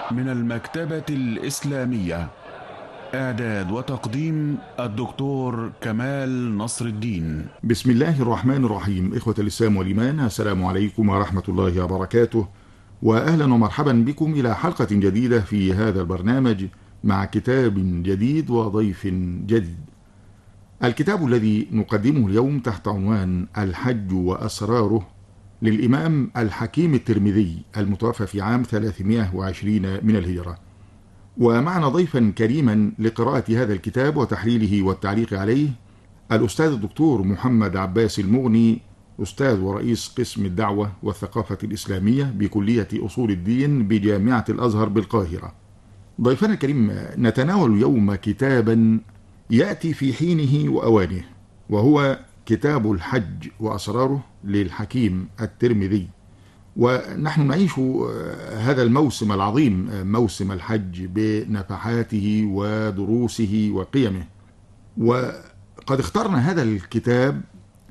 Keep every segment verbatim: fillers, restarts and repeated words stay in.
من المكتبة الإسلامية. إعداد وتقديم الدكتور كمال نصر الدين. بسم الله الرحمن الرحيم. إخوة الإسلام والإيمان، السلام عليكم ورحمة الله وبركاته، وأهلا ومرحبا بكم إلى حلقة جديدة في هذا البرنامج مع كتاب جديد وضيف جديد. الكتاب الذي نقدمه اليوم تحت عنوان الحج وأسراره للإمام الحكيم الترمذي المتوفى في عام ثلاثمائة وعشرين من الهجرة. ومعنا ضيفا كريما لقراءة هذا الكتاب وتحليله والتعليق عليه الأستاذ الدكتور محمد عباس المغني، أستاذ ورئيس قسم الدعوة والثقافة الإسلامية بكلية أصول الدين بجامعة الأزهر بالقاهرة. ضيفنا الكريم، نتناول اليوم كتابا يأتي في حينه وأوانه، وهو كتاب الحج وأسراره للحكيم الترمذي. ونحن نعيش هذا الموسم العظيم، موسم الحج، بنفحاته ودروسه وقيمه. وقد اخترنا هذا الكتاب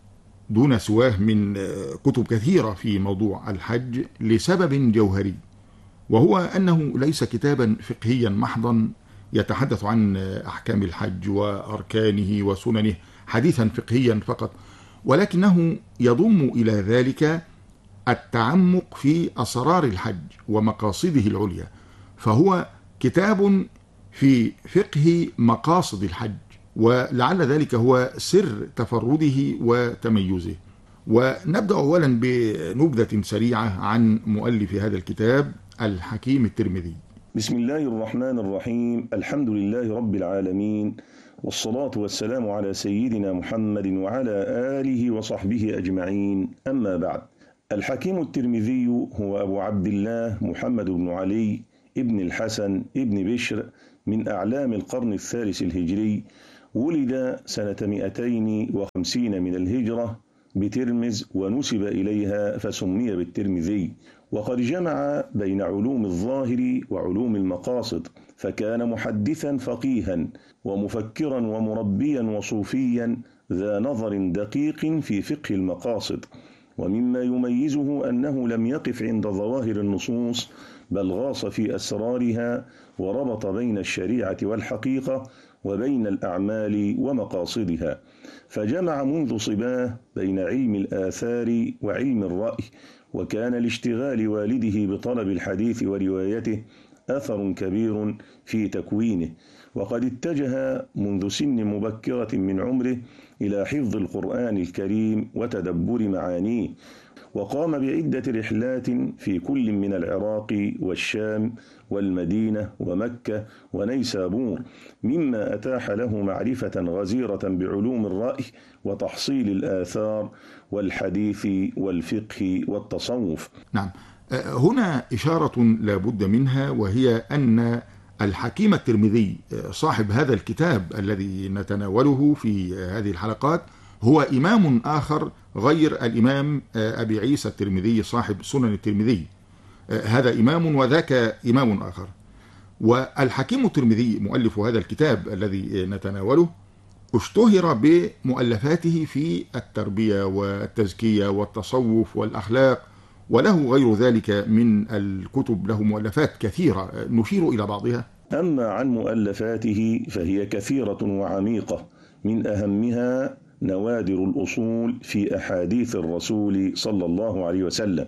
دون سواه من كتب كثيرة في موضوع الحج لسبب جوهري، وهو أنه ليس كتابا فقهيا محضا يتحدث عن أحكام الحج وأركانه وسننه حديثا فقهيا فقط، ولكنه يضم إلى ذلك التعمق في أسرار الحج ومقاصده العليا. فهو كتاب في فقه مقاصد الحج، ولعل ذلك هو سر تفرده وتميزه. ونبدأ أولا بنبذة سريعة عن مؤلف هذا الكتاب الحكيم الترمذي. بسم الله الرحمن الرحيم. الحمد لله رب العالمين، والصلاة والسلام على سيدنا محمد وعلى آله وصحبه أجمعين، أما بعد. الحكيم الترمذي هو أبو عبد الله محمد بن علي ابن الحسن ابن بشر من أعلام القرن الثالث الهجري. ولد سنة مئتين وخمسين من الهجرة بترمز، ونسب إليها فسمي بالترمذي. وقد جمع بين علوم الظاهر وعلوم المقاصد، فكان محدثا فقيها ومفكرا ومربيا وصوفيا ذا نظر دقيق في فقه المقاصد. ومما يميزه أنه لم يقف عند ظواهر النصوص، بل غاص في أسرارها وربط بين الشريعة والحقيقة وبين الأعمال ومقاصدها، فجمع منذ صباه بين علم الآثار وعلم الرأي. وكان لاشتغال والده بطلب الحديث وروايته أثر كبير في تكوينه، وقد اتجه منذ سن مبكرة من عمره إلى حفظ القرآن الكريم وتدبر معانيه، وقام بعدة رحلات في كل من العراق والشام والمدينة ومكة ونيسابور، مما أتاح له معرفة غزيرة بعلوم الرأي وتحصيل الآثار والحديث والفقه والتصوف. نعم، هنا إشارة لا بد منها، وهي أن الحكيم الترمذي صاحب هذا الكتاب الذي نتناوله في هذه الحلقات هو إمام آخر غير الإمام أبي عيسى الترمذي صاحب سنن الترمذي. هذا إمام وذاك إمام آخر. والحكيم الترمذي مؤلف هذا الكتاب الذي نتناوله اشتهر بمؤلفاته في التربية والتزكية والتصوف والأخلاق، وله غير ذلك من الكتب، له مؤلفات كثيرة نشير إلى بعضها. أما عن مؤلفاته فهي كثيرة وعميقة، من أهمها نوادر الأصول في أحاديث الرسول صلى الله عليه وسلم،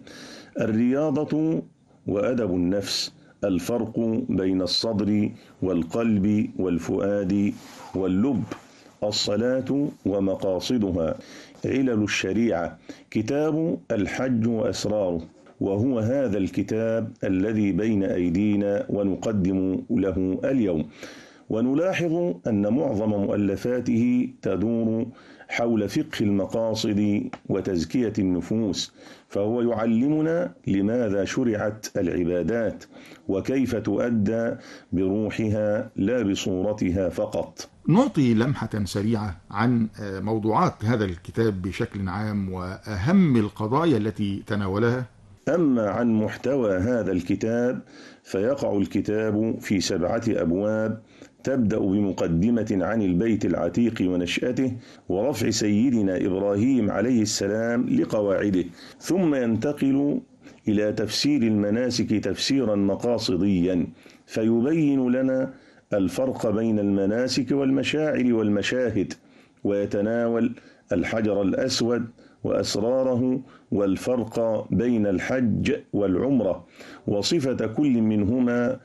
الرياضة وأدب النفس، الفرق بين الصدر والقلب والفؤاد واللب، الصلاة ومقاصدها، علل الشريعة، كتاب الحج وأسراره، وهو هذا الكتاب الذي بين أيدينا ونقدم له اليوم. ونلاحظ أن معظم مؤلفاته تدور حول فقه المقاصد وتزكية النفوس، فهو يعلمنا لماذا شرعت العبادات وكيف تؤدى بروحها لا بصورتها فقط. نعطي لمحة سريعة عن موضوعات هذا الكتاب بشكل عام وأهم القضايا التي تناولها. أما عن محتوى هذا الكتاب فيقع الكتاب في سبعة أبواب، تبدأ بمقدمة عن البيت العتيق ونشأته ورفع سيدنا إبراهيم عليه السلام لقواعده، ثم ينتقل إلى تفسير المناسك تفسيرا مقاصديا، فيبين لنا الفرق بين المناسك والمشاعر والمشاهد، ويتناول الحجر الأسود وأسراره، والفرق بين الحج والعمرة، وصفة كل منهما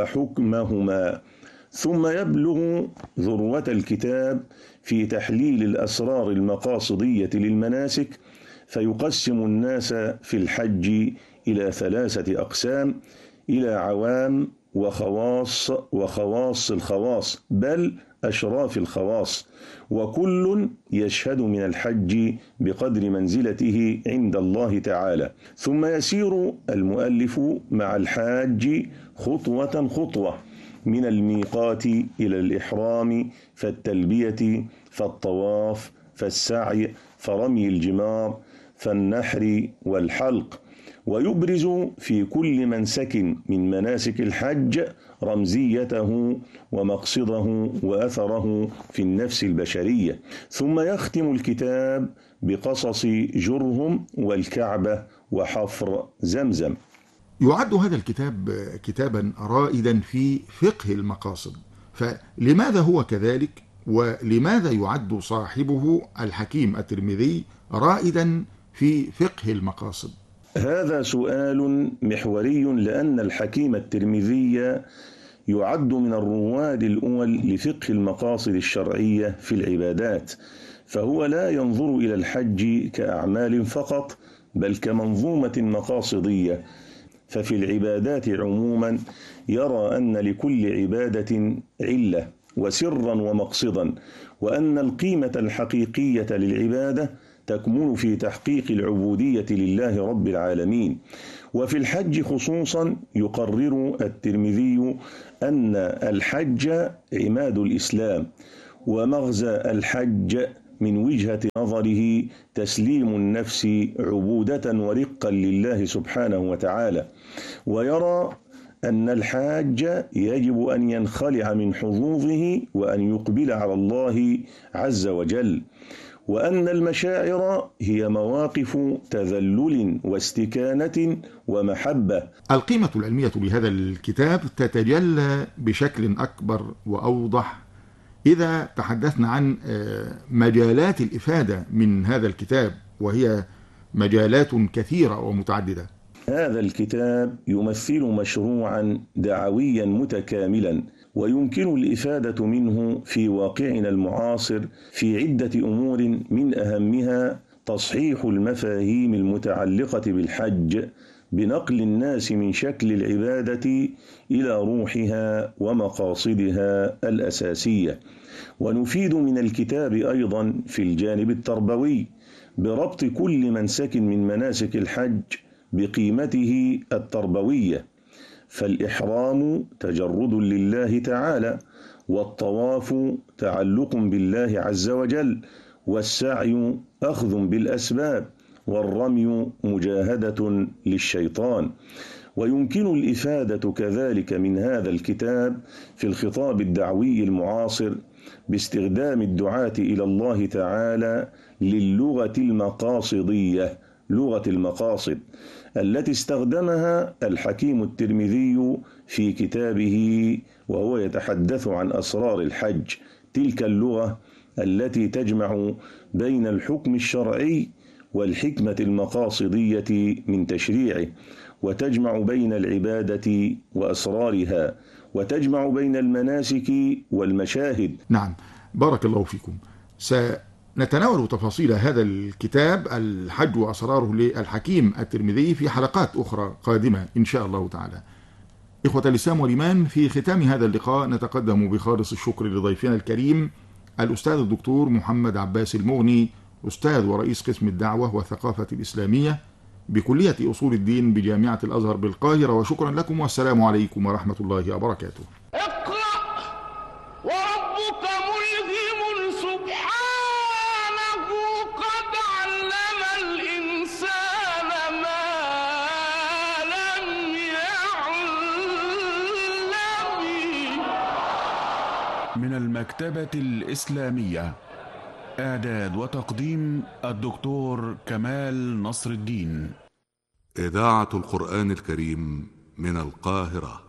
وحكمهما. ثم يبلغ ذروة الكتاب في تحليل الأسرار المقاصدية للمناسك، فيقسم الناس في الحج إلى ثلاثة أقسام: إلى عوام وخواص وخواص الخواص، بل أشراف الخواص، وكل يشهد من الحج بقدر منزلته عند الله تعالى. ثم يسير المؤلف مع الحاج خطوة خطوة، من الميقات إلى الإحرام، فالتلبية، فالطواف، فالسعي، فرمي الجمار، فالنحر والحلق، ويبرز في كل منسك من مناسك الحج رمزيته ومقصده وأثره في النفس البشرية. ثم يختم الكتاب بقصص جرهم والكعبة وحفر زمزم. يعد هذا الكتاب كتابا رائدا في فقه المقاصد، فلماذا هو كذلك؟ ولماذا يعد صاحبه الحكيم الترمذي رائدا في فقه المقاصد؟ هذا سؤال محوري، لأن الحكيم الترمذي يعد من الرواد الأول لفقه المقاصد الشرعية في العبادات، فهو لا ينظر إلى الحج كأعمال فقط، بل كمنظومة مقاصدية. ففي العبادات عموما يرى أن لكل عبادة علة وسرا ومقصدا، وأن القيمة الحقيقية للعبادة تكمن في تحقيق العبودية لله رب العالمين. وفي الحج خصوصا يقرر الترمذي أن الحج عماد الإسلام، ومغزى الحج من وجهة نظره تسليم النفس عبودة ورقا لله سبحانه وتعالى، ويرى أن الحاج يجب أن ينخلع من حظوظه وأن يقبل على الله عز وجل، وأن المشاعر هي مواقف تذلل واستكانة ومحبة. القيمة العلمية لهذا الكتاب تتجلى بشكل أكبر وأوضح إذا تحدثنا عن مجالات الإفادة من هذا الكتاب، وهي مجالات كثيرة ومتعددة. هذا الكتاب يمثل مشروعا دعويا متكاملا، ويمكن الإفادة منه في واقعنا المعاصر في عدة أمور، من أهمها تصحيح المفاهيم المتعلقة بالحج بنقل الناس من شكل العبادة إلى روحها ومقاصدها الأساسية. ونفيد من الكتاب أيضا في الجانب التربوي بربط كل منسك من مناسك الحج بقيمته التربوية، فالإحرام تجرد لله تعالى، والطواف تعلق بالله عز وجل، والسعي أخذ بالأسباب، والرمي مجاهدة للشيطان. ويمكن الإفادة كذلك من هذا الكتاب في الخطاب الدعوي المعاصر باستخدام الدعاة إلى الله تعالى للغة المقاصدية، لغة المقاصد التي استخدمها الحكيم الترمذي في كتابه وهو يتحدث عن أسرار الحج، تلك اللغة التي تجمع بين الحكم الشرعي والحكمة المقاصدية من تشريعه، وتجمع بين العبادة وأسرارها، وتجمع بين المناسك والمشاهد. نعم، بارك الله فيكم. سنتناول تفاصيل هذا الكتاب الحج وأسراره للحكيم الترمذي في حلقات أخرى قادمة إن شاء الله تعالى. إخوة الإسلام والإيمان، في ختام هذا اللقاء نتقدم بخالص الشكر لضيفنا الكريم الأستاذ الدكتور محمد عباس المغني، أستاذ ورئيس قسم الدعوة والثقافة الإسلامية بكلية أصول الدين بجامعة الأزهر بالقاهرة، وشكرا لكم والسلام عليكم ورحمة الله وبركاته. اقرأ وربك ملهم سبحانه قد علم الإنسان ما لم يعلم. من المكتبة الإسلامية، إعداد وتقديم الدكتور كمال نصر الدين. إذاعة القرآن الكريم من القاهرة.